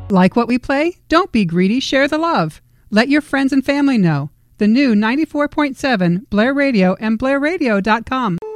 Like what we play? Don't be greedy, share the love. Let your friends and family know. The new 94.7 Blair Radio and BlairRadio.com.